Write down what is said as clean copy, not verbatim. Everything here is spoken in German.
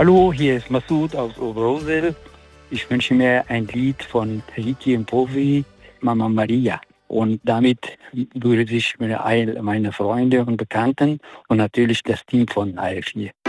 Hallo, hier ist Massoud aus Oberhausen. Ich wünsche mir ein Lied von Ricky und Profi, Mama Maria. Und damit würde ich mir all meine Freunde und Bekannten und natürlich das Team von AF4